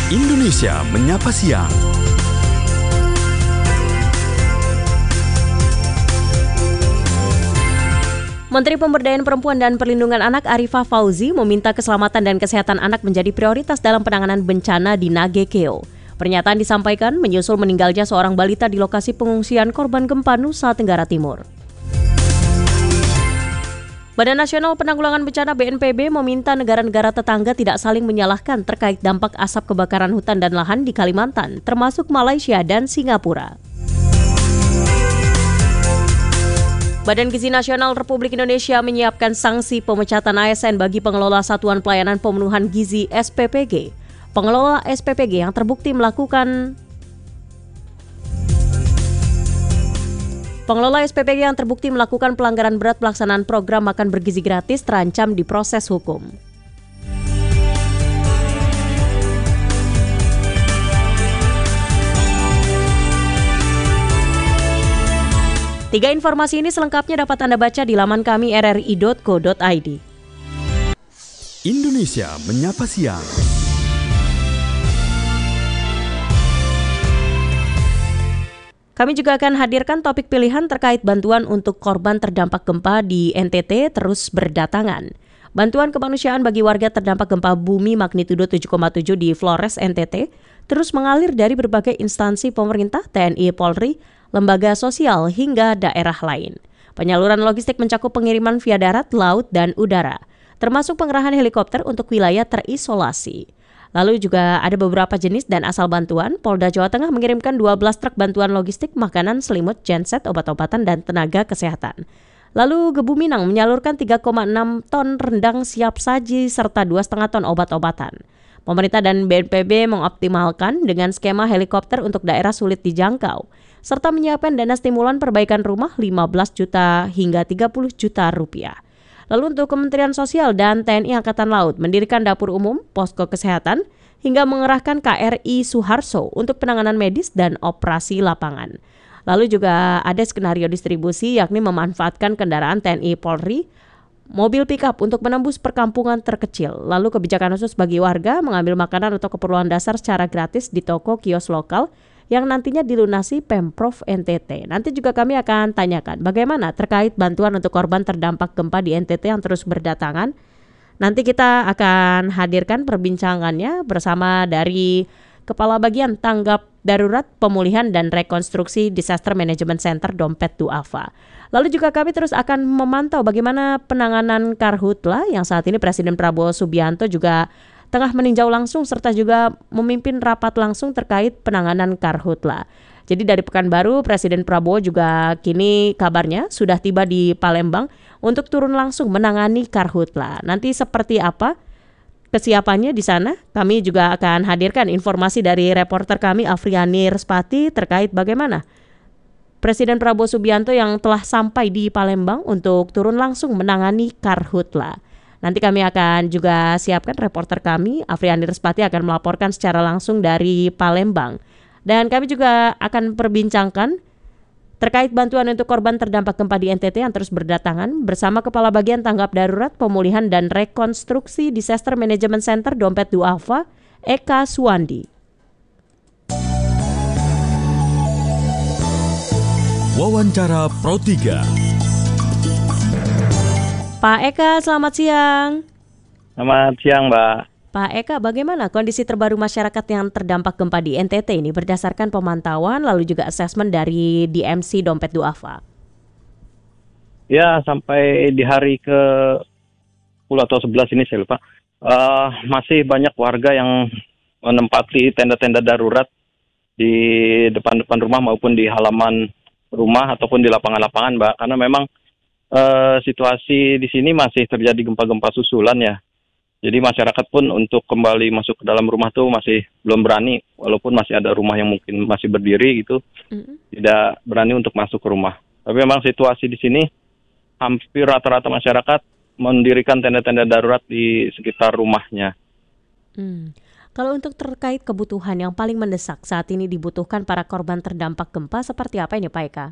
Indonesia Menyapa Siang. Menteri Pemberdayaan Perempuan dan Perlindungan Anak Arifah Fauzi meminta keselamatan dan kesehatan anak menjadi prioritas dalam penanganan bencana di Nagekeo. Pernyataan disampaikan menyusul meninggalnya seorang balita di lokasi pengungsian korban gempa Nusa Tenggara Timur. Badan Nasional Penanggulangan Bencana BNPB meminta negara-negara tetangga tidak saling menyalahkan terkait dampak asap kebakaran hutan dan lahan di Kalimantan, termasuk Malaysia dan Singapura. Badan Gizi Nasional Republik Indonesia menyiapkan sanksi pemecatan ASN bagi pengelola Satuan Pelayanan Pemenuhan Gizi SPPG. Pengelola SPPG yang terbukti melakukan pelanggaran berat pelaksanaan program makan bergizi gratis terancam diproses hukum. Tiga informasi ini selengkapnya dapat Anda baca di laman kami rri.co.id. Indonesia Menyapa Siang. Kami juga akan hadirkan topik pilihan terkait bantuan untuk korban terdampak gempa di NTT terus berdatangan. Bantuan kemanusiaan bagi warga terdampak gempa bumi magnitudo 7,7 di Flores, NTT, terus mengalir dari berbagai instansi pemerintah, TNI, Polri, lembaga sosial, hingga daerah lain. Penyaluran logistik mencakup pengiriman via darat, laut, dan udara, termasuk pengerahan helikopter untuk wilayah terisolasi. Lalu juga ada beberapa jenis dan asal bantuan. Polda Jawa Tengah mengirimkan 12 truk bantuan logistik, makanan, selimut, genset, obat-obatan, dan tenaga kesehatan. Lalu Gebu Minang menyalurkan 3,6 ton rendang siap saji serta 2,5 ton obat-obatan. Pemerintah dan BNPB mengoptimalkan dengan skema helikopter untuk daerah sulit dijangkau, serta menyiapkan dana stimulan perbaikan rumah 15 juta hingga 30 juta rupiah. Lalu untuk Kementerian Sosial dan TNI Angkatan Laut mendirikan dapur umum, posko kesehatan, hingga mengerahkan KRI Suharso untuk penanganan medis dan operasi lapangan. Lalu juga ada skenario distribusi yakni memanfaatkan kendaraan TNI Polri, mobil pick-up untuk menembus perkampungan terkecil. Lalu kebijakan khusus bagi warga mengambil makanan atau keperluan dasar secara gratis di toko kios lokal yang nantinya dilunasi Pemprov NTT. Nanti juga kami akan tanyakan bagaimana terkait bantuan untuk korban terdampak gempa di NTT yang terus berdatangan. Nanti kita akan hadirkan perbincangannya bersama dari Kepala Bagian Tanggap Darurat Pemulihan dan Rekonstruksi Disaster Management Center Dompet Duafa. Lalu juga kami terus akan memantau bagaimana penanganan Karhutla yang saat ini Presiden Prabowo Subianto juga tengah meninjau langsung serta juga memimpin rapat langsung terkait penanganan Karhutla. Jadi dari Pekanbaru, Presiden Prabowo juga kini kabarnya sudah tiba di Palembang untuk turun langsung menangani Karhutla. Nanti seperti apa kesiapannya di sana? Kami juga akan hadirkan informasi dari reporter kami Afriani Respati terkait bagaimana Presiden Prabowo Subianto yang telah sampai di Palembang untuk turun langsung menangani Karhutla. Nanti kami akan juga siapkan reporter kami, Afriani Respati akan melaporkan secara langsung dari Palembang. Dan kami juga akan perbincangkan terkait bantuan untuk korban terdampak gempa di NTT yang terus berdatangan bersama Kepala Bagian Tanggap Darurat Pemulihan dan Rekonstruksi Disaster Management Center Dompet Duafa, Eka Suwandi. Wawancara Pro 3. Pak Eka, selamat siang. Selamat siang, Mbak. Pak Eka, bagaimana kondisi terbaru masyarakat yang terdampak gempa di NTT ini berdasarkan pemantauan lalu juga asesmen dari DMC Dompet Duafa? Ya, sampai di hari ke-10 atau 11 ini saya lupa, masih banyak warga yang menempati tenda-tenda darurat di depan-depan rumah maupun di halaman rumah ataupun di lapangan-lapangan, Mbak. Karena memang situasi di sini masih terjadi gempa-gempa susulan ya. Jadi masyarakat pun untuk kembali masuk ke dalam rumah tuh masih belum berani, walaupun masih ada rumah yang mungkin masih berdiri gitu, tidak berani untuk masuk ke rumah. Tapi memang situasi di sini hampir rata-rata masyarakat mendirikan tenda-tenda darurat di sekitar rumahnya. Kalau untuk terkait kebutuhan yang paling mendesak saat ini dibutuhkan para korban terdampak gempa seperti apa ini Pak Eka?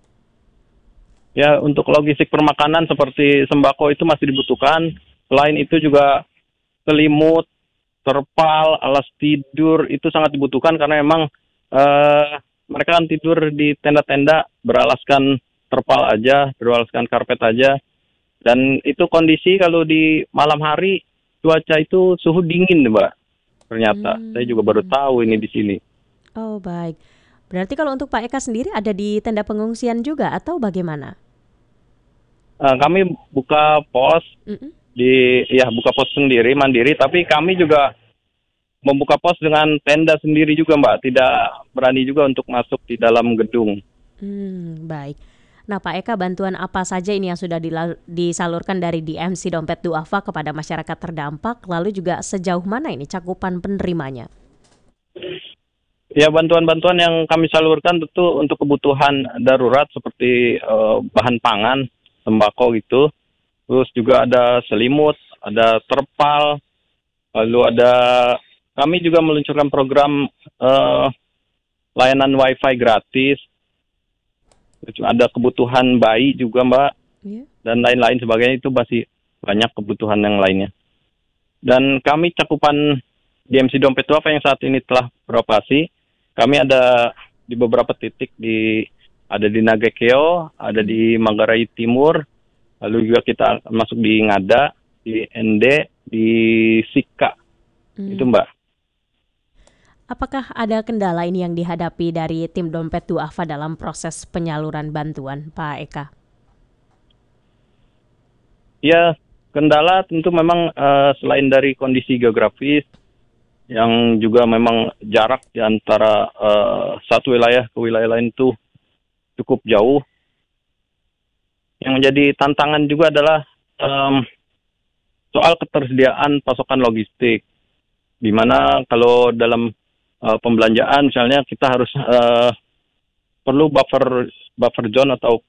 Ya, untuk logistik permakanan seperti sembako itu masih dibutuhkan. Selain itu juga selimut, terpal, alas tidur itu sangat dibutuhkan karena memang mereka kan tidur di tenda-tenda beralaskan terpal aja, beralaskan karpet aja. Dan itu kondisi kalau di malam hari cuaca itu suhu dingin, Mbak. Ternyata saya juga baru tahu ini di sini. Oh, baik. Berarti kalau untuk Pak Eka sendiri ada di tenda pengungsian juga atau bagaimana? Kami buka pos buka pos sendiri mandiri, tapi kami juga membuka pos dengan tenda sendiri juga, Mbak. Tidak berani juga untuk masuk di dalam gedung. Baik. Nah, Pak Eka, bantuan apa saja ini yang sudah disalurkan dari DMC Dompet Duafa kepada masyarakat terdampak, lalu juga sejauh mana ini cakupan penerimanya? Ya, bantuan-bantuan yang kami salurkan tentu untuk kebutuhan darurat seperti bahan pangan, sembako gitu. Terus juga ada selimut, ada terpal, lalu kami juga meluncurkan program layanan wifi gratis. Ada kebutuhan bayi juga, Mbak, dan lain-lain sebagainya. Itu masih banyak kebutuhan yang lainnya. Dan kami cakupan DMC Dompet Duafa yang saat ini telah beroperasi. Kami ada di beberapa titik, ada di Nagekeo, ada di Manggarai Timur, lalu juga kita masuk di Ngada, di Ende, di Sika. Itu, Mbak. Apakah ada kendala ini yang dihadapi dari tim Dompet Duafa dalam proses penyaluran bantuan, Pak Eka? Ya, kendala tentu memang selain dari kondisi geografis, yang juga memang jarak di antara satu wilayah ke wilayah lain itu cukup jauh. Yang menjadi tantangan juga adalah soal ketersediaan pasokan logistik. Di mana kalau dalam pembelanjaan misalnya kita harus perlu buffer zone atau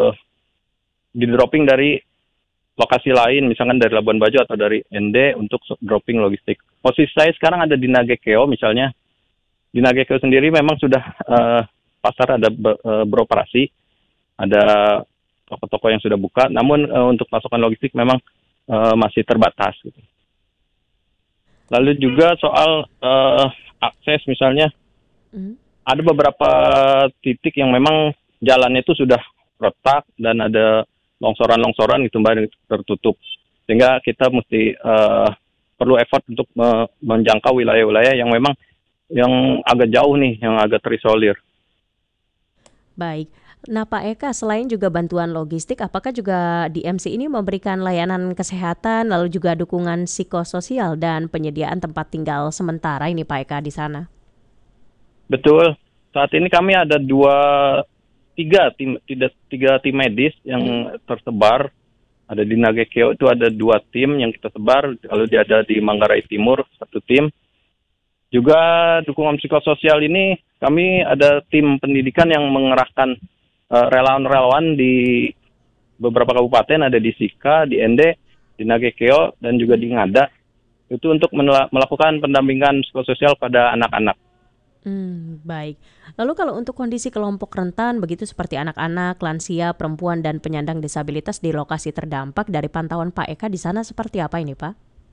di dropping dari lokasi lain, misalkan dari Labuan Bajo atau dari ND untuk dropping logistik. Posisi saya sekarang ada di Nagekeo misalnya. Di Nagekeo sendiri memang sudah pasar ada beroperasi, ada toko-toko yang sudah buka, namun untuk pasokan logistik memang masih terbatas. Gitu. Lalu juga soal akses misalnya, ada beberapa titik yang memang jalannya itu sudah retak dan ada longsoran-longsoran gitu, Mbak, tertutup. Sehingga kita mesti perlu effort untuk menjangkau wilayah-wilayah yang memang yang agak jauh nih, yang agak terisolir. Baik. Nah, Pak Eka, selain juga bantuan logistik, apakah juga DMC ini memberikan layanan kesehatan, lalu juga dukungan psikososial dan penyediaan tempat tinggal sementara ini, Pak Eka, di sana? Betul. Saat ini kami ada tiga tim medis yang tersebar. Ada di Nagekeo itu ada 2 tim yang kita sebar, lalu ada di Manggarai Timur 1 tim. Juga dukungan psikososial ini kami ada tim pendidikan yang mengerahkan relawan-relawan di beberapa kabupaten, ada di Sika, di Ende, di Nagekeo, dan juga di Ngada. Itu untuk melakukan pendampingan psikososial pada anak-anak. Baik. Lalu kalau untuk kondisi kelompok rentan begitu seperti anak-anak, lansia, perempuan, dan penyandang disabilitas di lokasi terdampak, dari pantauan Pak Eka di sana seperti apa ini, Pak?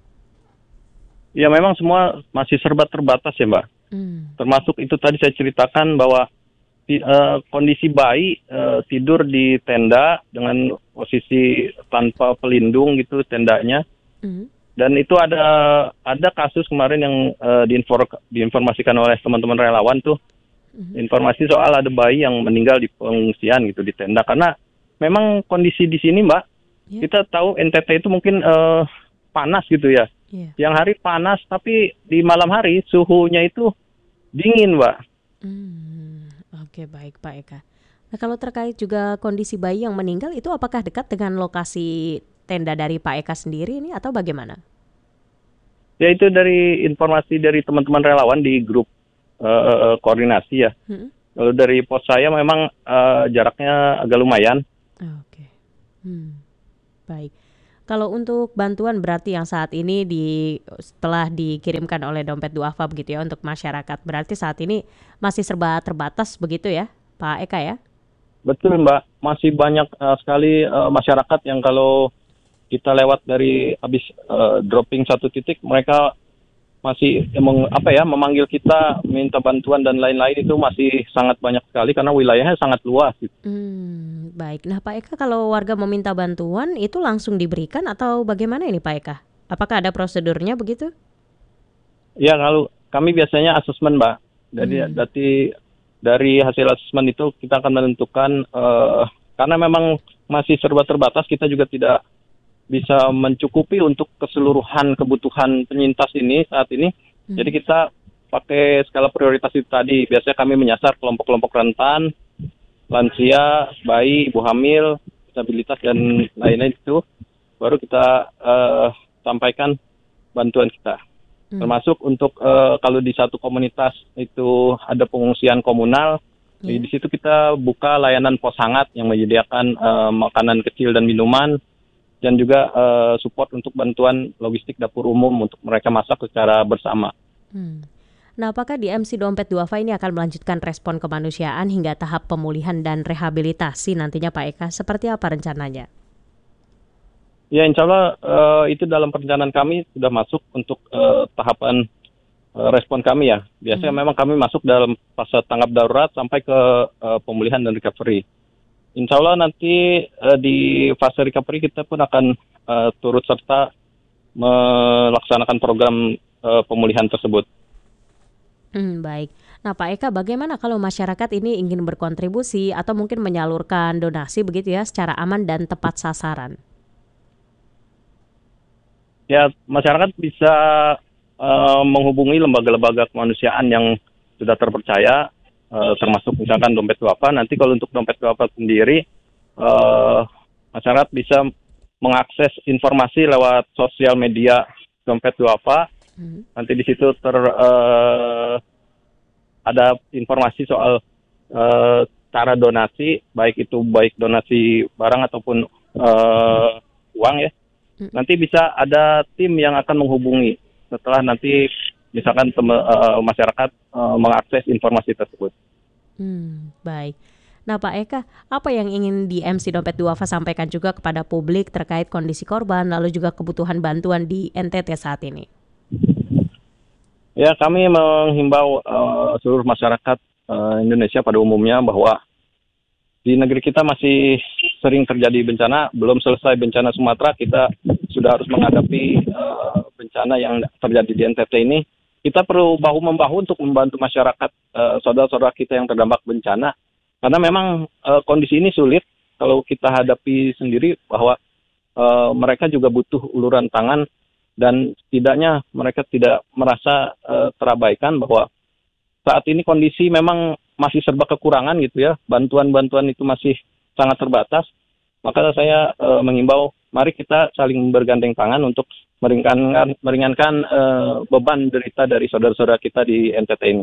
Ya memang semua masih serba terbatas ya, Mbak. Termasuk itu tadi saya ceritakan bahwa kondisi bayi tidur di tenda dengan posisi tanpa pelindung gitu tendanya. Dan itu ada kasus kemarin yang diinformasikan oleh teman-teman relawan tuh, informasi soal ada bayi yang meninggal di pengungsian gitu di tenda, karena memang kondisi di sini, Mbak, kita tahu NTT itu mungkin panas gitu ya, yang hari panas tapi di malam hari suhunya itu dingin, Mbak. Oke, baik, Pak Eka. Nah, kalau terkait juga kondisi bayi yang meninggal itu apakah dekat dengan lokasi tenda dari Pak Eka sendiri ini atau bagaimana? Ya itu dari informasi dari teman-teman relawan di grup koordinasi ya. Kalau dari pos saya memang jaraknya agak lumayan. Oke. Baik. Kalau untuk bantuan berarti yang saat ini setelah dikirimkan oleh Dompet Duafa begitu ya untuk masyarakat, berarti saat ini masih serba terbatas begitu ya, Pak Eka ya? Betul, Mbak. Masih banyak sekali masyarakat yang kalau kita lewat dari habis dropping satu titik, mereka masih memanggil kita minta bantuan dan lain-lain itu masih sangat banyak sekali karena wilayahnya sangat luas gitu. Baik. Nah Pak Eka, kalau warga meminta bantuan itu langsung diberikan atau bagaimana ini Pak Eka? Apakah ada prosedurnya begitu? Ya, kalau kami biasanya asesmen, Mbak. Jadi dari hasil asesmen itu kita akan menentukan karena memang masih serba terbatas, kita juga tidak bisa mencukupi untuk keseluruhan kebutuhan penyintas ini saat ini. Jadi kita pakai skala prioritas itu tadi. Biasanya kami menyasar kelompok-kelompok rentan, lansia, bayi, ibu hamil, disabilitas dan lain-lain itu. Baru kita sampaikan bantuan kita. Termasuk untuk kalau di satu komunitas itu ada pengungsian komunal, di situ kita buka layanan pos hangat yang menyediakan makanan kecil dan minuman, dan juga support untuk bantuan logistik dapur umum untuk mereka masak secara bersama. Nah, apakah di MC Dompet Duafa ini akan melanjutkan respon kemanusiaan hingga tahap pemulihan dan rehabilitasi nantinya Pak Eka? Seperti apa rencananya? Ya, insya Allah itu dalam perencanaan kami sudah masuk untuk tahapan respon kami ya. Biasanya memang kami masuk dalam fase tanggap darurat sampai ke pemulihan dan recovery. Insya Allah nanti di fase recovery kita pun akan turut serta melaksanakan program pemulihan tersebut. Baik. Nah Pak Eka, bagaimana kalau masyarakat ini ingin berkontribusi atau mungkin menyalurkan donasi begitu ya secara aman dan tepat sasaran? Ya, masyarakat bisa menghubungi lembaga-lembaga kemanusiaan yang sudah terpercaya, termasuk misalkan Dompet Duafa. Nanti kalau untuk Dompet Duafa sendiri, masyarakat bisa mengakses informasi lewat sosial media Dompet Duafa. Nanti di situ ada informasi soal cara donasi, baik donasi barang ataupun uang ya. Nanti bisa ada tim yang akan menghubungi setelah nanti misalkan masyarakat mengakses informasi tersebut. Baik. Nah Pak Eka, apa yang ingin di MC Dompet Duafa sampaikan juga kepada publik terkait kondisi korban lalu juga kebutuhan bantuan di NTT saat ini? Ya, kami menghimbau seluruh masyarakat Indonesia pada umumnya bahwa di negeri kita masih sering terjadi bencana. Belum selesai bencana Sumatera, kita sudah harus menghadapi bencana yang terjadi di NTT ini. Kita perlu bahu-membahu untuk membantu masyarakat, saudara-saudara kita yang terdampak bencana. Karena memang kondisi ini sulit kalau kita hadapi sendiri, bahwa mereka juga butuh uluran tangan, dan setidaknya mereka tidak merasa terabaikan bahwa saat ini kondisi memang masih serba kekurangan gitu ya. Bantuan-bantuan itu masih sangat terbatas. Maka saya mengimbau, mari kita saling bergandeng tangan untuk meringankan beban derita dari saudara-saudara kita di NTT ini.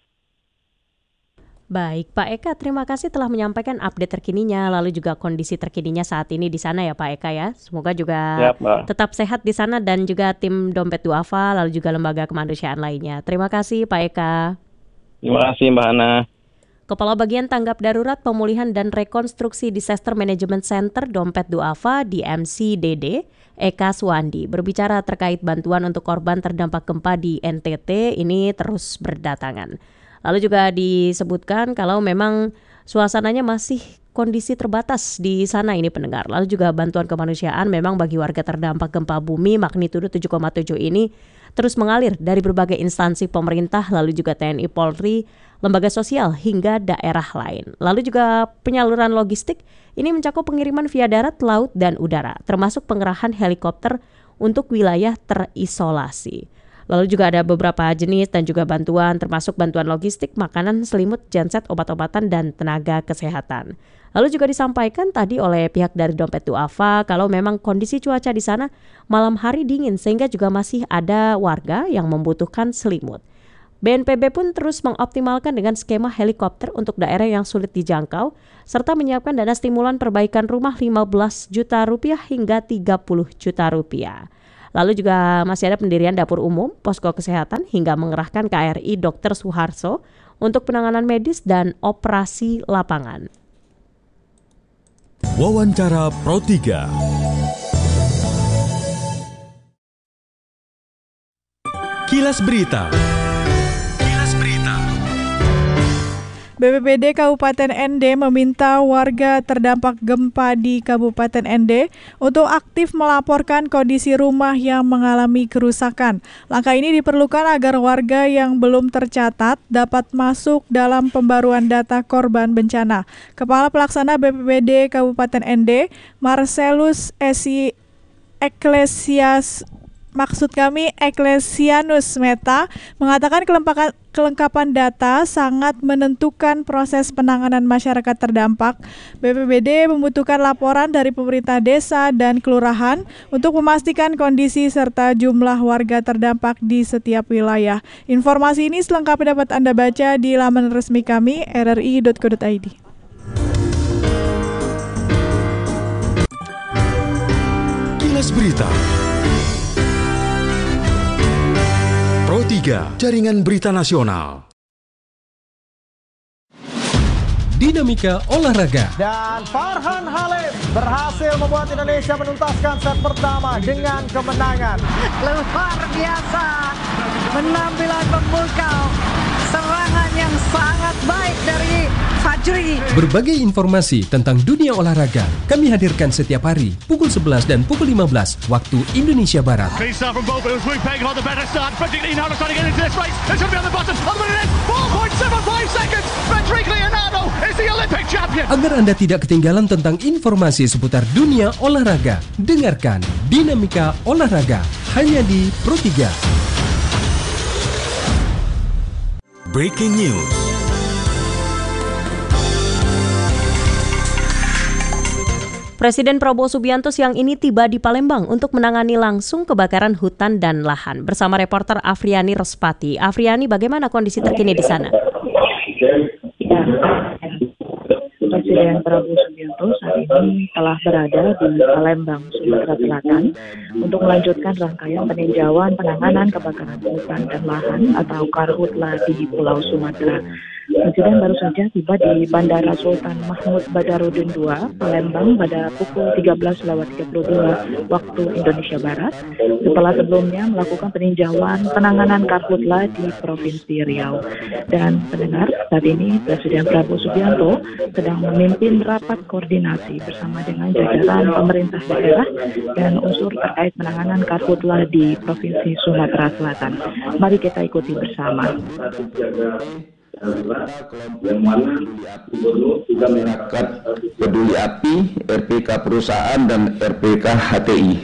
Baik, Pak Eka, terima kasih telah menyampaikan update terkininya, lalu juga kondisi terkininya saat ini di sana ya Pak Eka ya. Semoga juga tetap sehat di sana dan juga tim Dompet Duafa, lalu juga lembaga kemanusiaan lainnya. Terima kasih Pak Eka. Terima kasih Mbak Hana. Kepala Bagian Tanggap Darurat Pemulihan dan Rekonstruksi Disaster Management Center Dompet Duafa (DMC-DD), Eka Suwandi, berbicara terkait bantuan untuk korban terdampak gempa di NTT ini terus berdatangan. Lalu juga disebutkan kalau memang suasananya masih kondisi terbatas di sana ini pendengar. Lalu juga bantuan kemanusiaan memang bagi warga terdampak gempa bumi magnitudo 7,7 ini terus mengalir dari berbagai instansi pemerintah, lalu juga TNI Polri, lembaga sosial hingga daerah lain. Lalu juga penyaluran logistik ini mencakup pengiriman via darat, laut, dan udara, termasuk pengerahan helikopter untuk wilayah terisolasi. Lalu juga ada beberapa jenis dan juga bantuan, termasuk bantuan logistik, makanan, selimut, genset, obat-obatan, dan tenaga kesehatan. Lalu juga disampaikan tadi oleh pihak dari Dompet Duafa kalau memang kondisi cuaca di sana malam hari dingin sehingga juga masih ada warga yang membutuhkan selimut. BNPB pun terus mengoptimalkan dengan skema helikopter untuk daerah yang sulit dijangkau serta menyiapkan dana stimulan perbaikan rumah 15 juta rupiah hingga 30 juta rupiah. Lalu juga masih ada pendirian dapur umum, posko kesehatan hingga mengerahkan KRI Dr. Suharso untuk penanganan medis dan operasi lapangan. Wawancara Pro 3. Kilas Berita. BPBD Kabupaten ND meminta warga terdampak gempa di Kabupaten ND untuk aktif melaporkan kondisi rumah yang mengalami kerusakan. Langkah ini diperlukan agar warga yang belum tercatat dapat masuk dalam pembaruan data korban bencana. Kepala Pelaksana BPBD Kabupaten ND, Marcelus Eklesianus Meta mengatakan kelengkapan data sangat menentukan proses penanganan masyarakat terdampak. BPBD membutuhkan laporan dari pemerintah desa dan kelurahan untuk memastikan kondisi serta jumlah warga terdampak di setiap wilayah. Informasi ini selengkapnya dapat Anda baca di laman resmi kami rri.co.id. Kilas Berita. Pro 3, Jaringan Berita Nasional. Dinamika olahraga. Dan Farhan Halim berhasil membuat Indonesia menuntaskan set pertama dengan kemenangan. Luar biasa, penampilan memukau, serangan yang sangat baik dari Fajri. Berbagai informasi tentang dunia olahraga kami hadirkan setiap hari pukul 11 dan pukul 15 waktu Indonesia Barat. Agar Anda tidak ketinggalan tentang informasi seputar dunia olahraga, dengarkan Dinamika Olahraga hanya di Pro 3. Breaking News. Presiden Prabowo Subianto siang ini tiba di Palembang untuk menangani langsung kebakaran hutan dan lahan. Bersama reporter Afriani Rospati. Afriani, bagaimana kondisi terkini di sana? Presiden Prabowo Subianto saat ini telah berada di Palembang, Sumatera Selatan untuk melanjutkan rangkaian peninjauan penanganan kebakaran hutan dan lahan atau Karhutla di Pulau Sumatera. Presiden baru saja tiba di Bandara Sultan Mahmud Badarudin II, Palembang pada pukul 13.32 waktu Indonesia Barat, setelah sebelumnya melakukan peninjauan penanganan Karhutla di Provinsi Riau. Dan pendengar, saat ini Presiden Prabowo Subianto sedang memimpin rapat koordinasi bersama dengan jajaran pemerintah daerah dan unsur terkait penanganan Karhutla di Provinsi Sumatera Selatan. Mari kita ikuti bersama. Kelompok yang mana Gubernur juga merakat Peduli Api, RPK Perusahaan dan RPK HTI.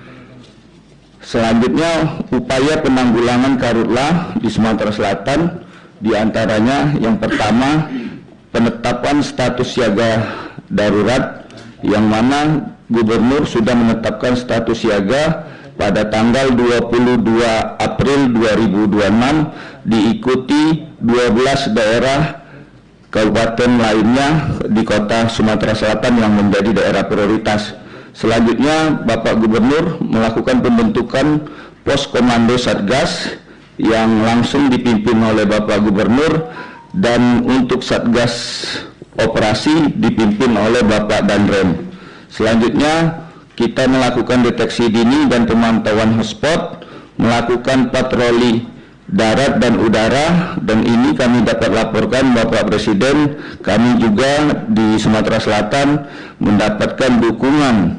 Selanjutnya upaya penanggulangan Karhutla di Sumatera Selatan, diantaranya yang pertama penetapan status siaga darurat, yang mana Gubernur sudah menetapkan status siaga pada tanggal 22 April 2026, diikuti 12 daerah kabupaten lainnya di kota Sumatera Selatan yang menjadi daerah prioritas. Selanjutnya Bapak Gubernur melakukan pembentukan pos komando Satgas yang langsung dipimpin oleh Bapak Gubernur, dan untuk Satgas operasi dipimpin oleh Bapak Danrem. Selanjutnya kita melakukan deteksi dini dan pemantauan hotspot, melakukan patroli darat dan udara, dan ini kami dapat laporkan Bapak Presiden, kami juga di Sumatera Selatan mendapatkan dukungan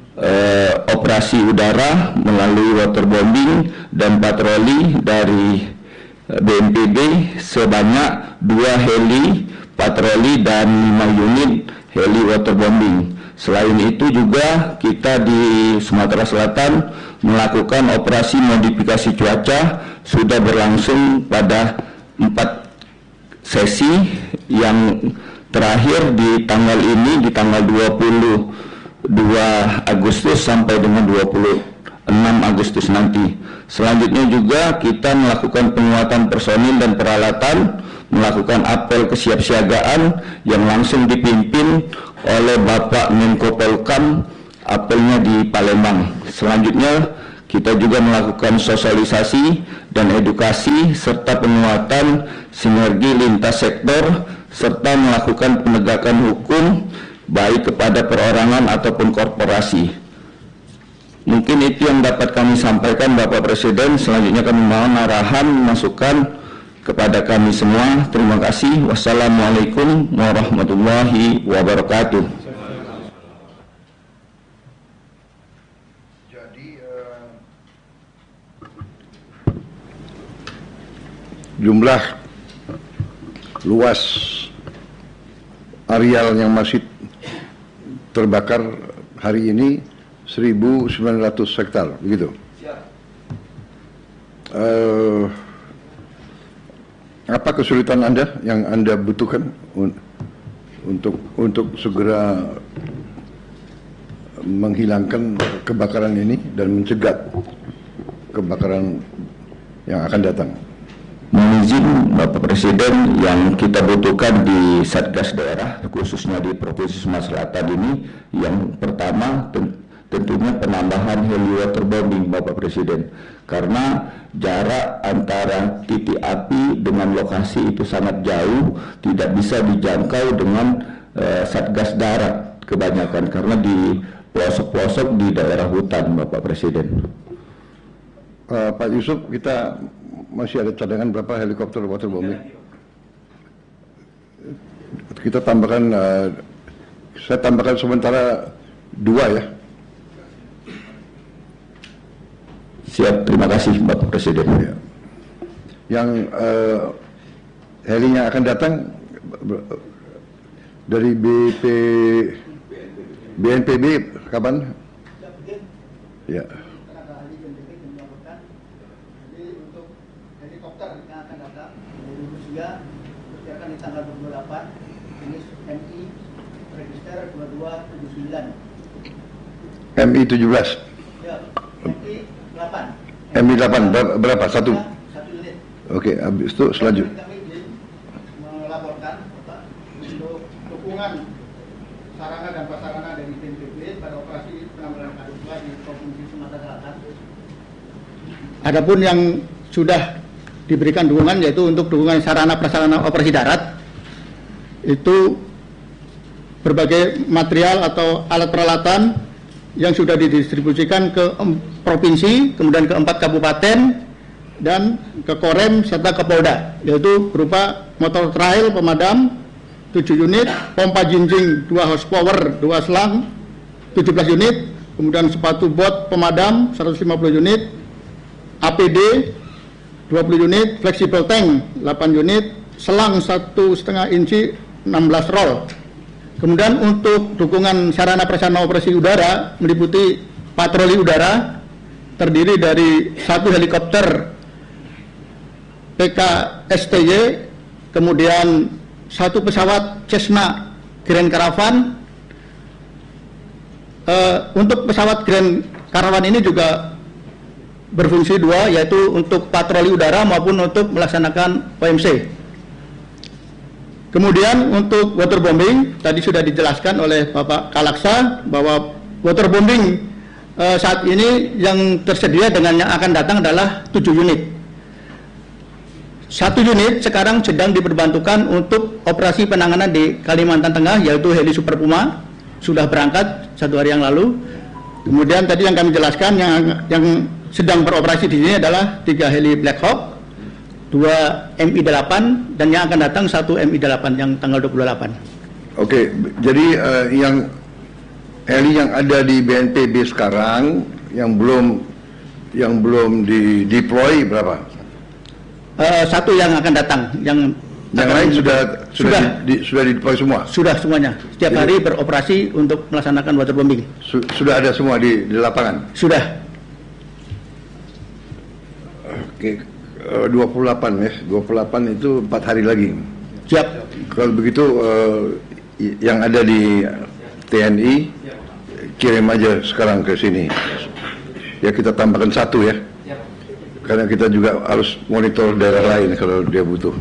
operasi udara melalui waterbombing dan patroli dari BNPB sebanyak 2 heli patroli dan 5 unit heli waterbombing. Selain itu juga kita di Sumatera Selatan melakukan operasi modifikasi cuaca, sudah berlangsung pada 4 sesi, yang terakhir di tanggal ini di tanggal 22 Agustus sampai dengan 26 Agustus nanti. Selanjutnya juga kita melakukan penguatan personil dan peralatan, melakukan apel kesiapsiagaan yang langsung dipimpin oleh Bapak Menko Polhukam, apelnya di Palembang. Selanjutnya kita juga melakukan sosialisasi dan edukasi serta penguatan sinergi lintas sektor, serta melakukan penegakan hukum baik kepada perorangan ataupun korporasi. Mungkin itu yang dapat kami sampaikan Bapak Presiden. Selanjutnya kami mohon arahan, masukan kepada kami semua. Terima kasih. Wassalamualaikum warahmatullahi wabarakatuh. Jumlah luas areal yang masih terbakar hari ini 1.900 hektar, begitu. Apa kesulitan Anda yang Anda butuhkan untuk segera menghilangkan kebakaran ini dan mencegah kebakaran yang akan datang? Mohon izin Bapak Presiden, yang kita butuhkan di Satgas daerah khususnya di Provinsi Sumatera Selatan ini, yang pertama tentunya penambahan heli waterbombing Bapak Presiden, karena jarak antara titik api dengan lokasi itu sangat jauh, tidak bisa dijangkau dengan Satgas darat kebanyakan karena di pelosok-pelosok di daerah hutan Bapak Presiden. Pak Yusuf, kita masih ada cadangan berapa helikopter waterbombing? Kita tambahkan, saya tambahkan sementara 2 ya. Siap, terima kasih Bapak Presiden. Ya. Yang heli yang akan datang dari BNPB kapan? Ya. Di tanggal 28, jenis MI register 2279. MI 17. Ya, MI 8. MI 8 berapa? Satu unit. Oke, habis itu selanjutnya. Kami melaporkan untuk dukungan sarana dan prasarana dari BNPB pada operasi penanggulangan karhutla di Provinsi Sumatera Selatan. Adapun yang sudah diberikan dukungan yaitu untuk dukungan sarana prasarana operasi darat, itu berbagai material atau alat peralatan yang sudah didistribusikan ke provinsi, kemudian ke 4 kabupaten dan ke Korem serta ke Polda, yaitu berupa motor trail pemadam 7 unit, pompa jinjing 2 horsepower 2 selang 17 unit, kemudian sepatu bot pemadam 150 unit, APD 20 unit, flexible tank 8 unit, selang 1,5 inci 16 roll. Kemudian untuk dukungan sarana prasarana operasi udara meliputi patroli udara terdiri dari 1 helikopter PKSTY, kemudian 1 pesawat Cessna Grand Caravan. Untuk pesawat Grand Caravan ini juga berfungsi 2, yaitu untuk patroli udara maupun untuk melaksanakan OMC. Kemudian untuk waterbombing, tadi sudah dijelaskan oleh Bapak Kalaksa bahwa waterbombing saat ini yang tersedia dengan yang akan datang adalah 7 unit. 1 unit sekarang sedang diperbantukan untuk operasi penanganan di Kalimantan Tengah, yaitu heli Super Puma, sudah berangkat 1 hari yang lalu. Kemudian tadi yang kami jelaskan yang sedang beroperasi di sini adalah 3 heli Black Hawk, 2 MI-8, dan yang akan datang 1 MI-8 yang tanggal 28. Oke, jadi yang heli yang ada di BNPB sekarang yang belum di deploy berapa? 1 yang akan datang, yang lain sudah deploy semua? Sudah semuanya. Setiap hari beroperasi untuk melaksanakan waterbombing. Sudah ada semua di lapangan? Sudah. Oke, 28 ya, 28 itu 4 hari lagi. Siap. Kalau begitu yang ada di TNI kirim aja sekarang ke sini. Ya kita tambahkan 1 ya. Karena kita juga harus monitor daerah lain kalau dia butuh.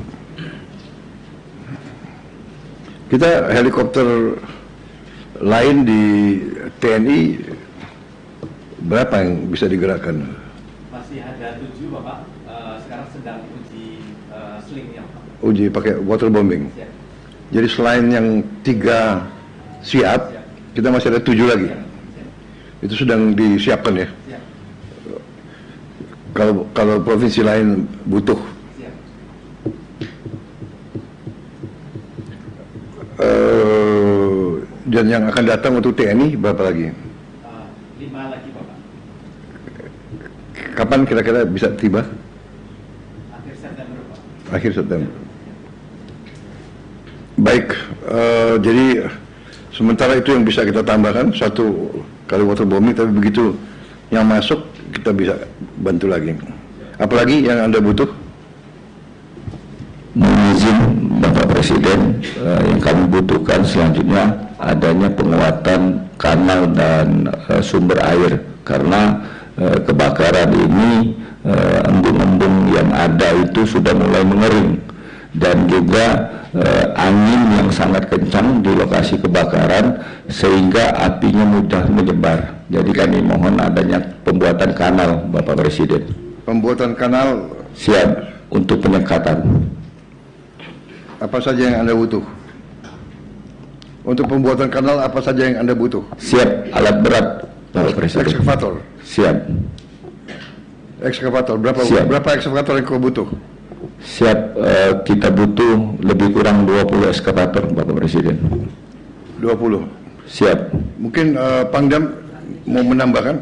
Kita helikopter lain di TNI berapa yang bisa digerakkan? Masih ada 7 Bapak, sekarang sedang uji slingnya Pak. Uji pakai waterbombing. Siap. Jadi selain yang 3 siap, kita masih ada 7 lagi. Itu sedang disiapkan ya. Siap. Kalau provinsi lain butuh. Siap. Dan yang akan datang untuk TNI berapa lagi? 5 lagi Bapak. Kapan kira-kira bisa tiba? Akhir September Pak. Akhir September. Baik, jadi sementara itu yang bisa kita tambahkan, 1 kali waterbombing, tapi begitu yang masuk kita bisa bantu lagi. Apalagi yang Anda butuh? Mohon izin Bapak Presiden, yang kami butuhkan selanjutnya adanya penguatan kanal dan sumber air, karena kebakaran ini embung-embung yang ada itu sudah mulai mengering, dan juga angin yang sangat kencang di lokasi kebakaran sehingga apinya mudah menyebar. Jadi kami mohon adanya pembuatan kanal, Bapak Presiden. Pembuatan kanal siap untuk penyekatan. Apa saja yang Anda butuh? Untuk pembuatan kanal apa saja yang Anda butuh? Siap, alat berat, Bapak Presiden. Ekskavator. Siap. Ekskavator, Siap. berapa ekskavator yang kau butuh? Siap, kita butuh lebih kurang 20 ekskavator, Bapak Presiden. 20. Siap. Mungkin Pangdam mau menambahkan?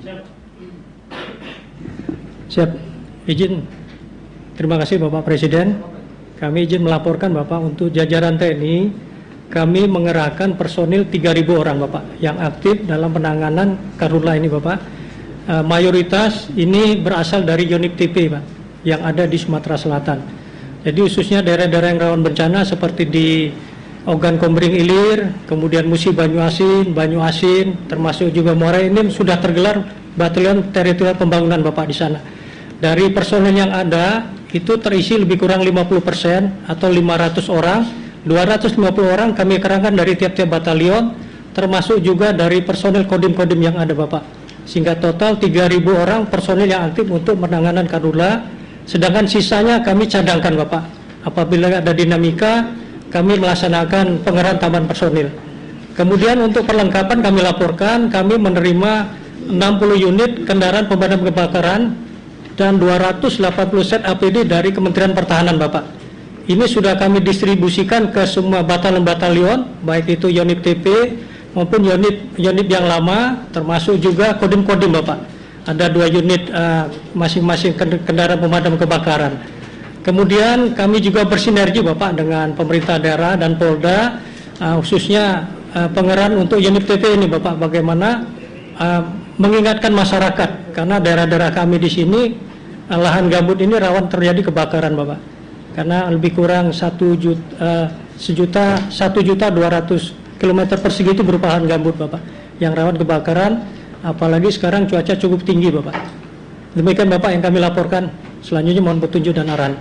Siap. Izin. Terima kasih Bapak Presiden. Kami izin melaporkan Bapak, untuk jajaran TNI kami mengerahkan personil 3.000 orang Bapak yang aktif dalam penanganan karhutla ini Bapak. Mayoritas ini berasal dari unit TP Pak, yang ada di Sumatera Selatan. Jadi khususnya daerah-daerah yang rawan bencana seperti di Ogan Komering Ilir, kemudian Musi Banyu Asin, termasuk juga Muara Enim sudah tergelar Batalion Teritorial Pembangunan Bapak di sana. Dari personel yang ada itu terisi lebih kurang 50% atau 500 orang, 250 orang kami kerahkan dari tiap-tiap batalion, termasuk juga dari personel kodim-kodim yang ada Bapak. Sehingga total 3.000 orang personel yang aktif untuk penanganan karhutla. Sedangkan sisanya kami cadangkan Bapak. Apabila ada dinamika, kami melaksanakan pengerahan tambahan personil. Kemudian untuk perlengkapan kami laporkan, kami menerima 60 unit kendaraan pemadam kebakaran dan 280 set APD dari Kementerian Pertahanan Bapak. Ini sudah kami distribusikan ke semua batalion-batalion, baik itu unit TP maupun unit yang lama, termasuk juga kodim-kodim Bapak. Ada 2 unit masing-masing kendaraan pemadam kebakaran. Kemudian kami juga bersinergi Bapak dengan pemerintah daerah dan Polda, khususnya pengerahan untuk unit TP ini Bapak, bagaimana mengingatkan masyarakat, karena daerah-daerah kami di sini lahan gambut ini rawan terjadi kebakaran Bapak, karena lebih kurang 1.200.000 km persegi itu berupa lahan gambut Bapak yang rawan kebakaran, apalagi sekarang cuaca cukup tinggi Bapak. Demikian Bapak yang kami laporkan. Selanjutnya mohon petunjuk dan arahan.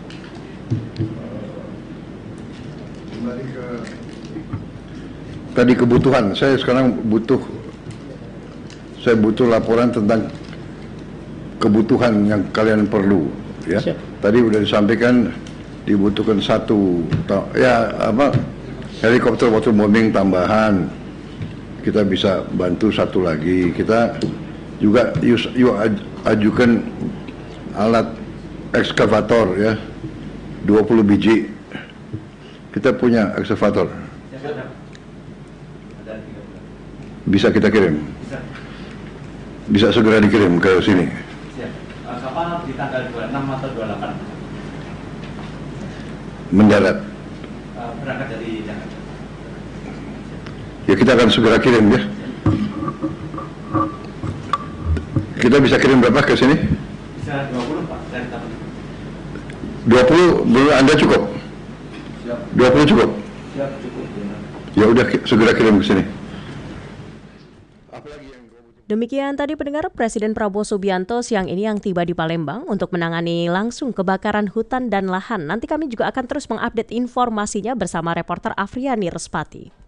Kembali ke tadi kebutuhan. Saya sekarang butuh laporan tentang kebutuhan yang kalian perlu ya. Siap. Tadi sudah disampaikan dibutuhkan helikopter waterbombing tambahan. Kita bisa bantu 1 lagi. Kita juga ajukan alat ekskavator ya, 20 biji. Kita punya ekskavator. Bisa kita kirim. Bisa segera dikirim ke sini. Siap. Kapan di tanggal 26 atau 28? Mendarat. Berangkat dari Jakarta. Ya kita akan segera kirim ya. Kita bisa kirim berapa ke sini? Bisa 20 Pak, dari tahun. 20 belum Anda cukup? Siap. 20 cukup? Siap, cukup. Ya udah segera kirim ke sini. Demikian tadi pendengar Presiden Prabowo Subianto siang ini yang tiba di Palembang untuk menangani langsung kebakaran hutan dan lahan. Nanti kami juga akan terus mengupdate informasinya bersama reporter Afriani Respati.